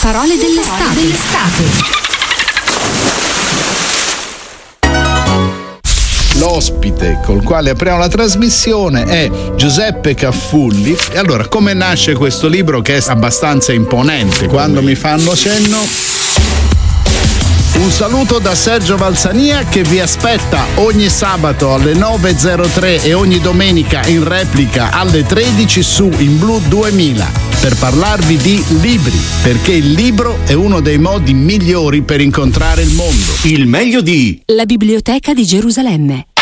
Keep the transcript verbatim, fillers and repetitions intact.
Parole dell'estate. Parole dell'estate. L'ospite col quale apriamo la trasmissione è Giuseppe Caffulli. E allora, come nasce questo libro che è abbastanza imponente? Quando mi fanno cenno, un saluto da Sergio Valsania, che vi aspetta ogni sabato alle nove e zero tre e ogni domenica in replica alle tredici su In Blu duemila per parlarvi di libri, perché il libro è uno dei modi migliori per incontrare il mondo. Il meglio di La Biblioteca di Gerusalemme.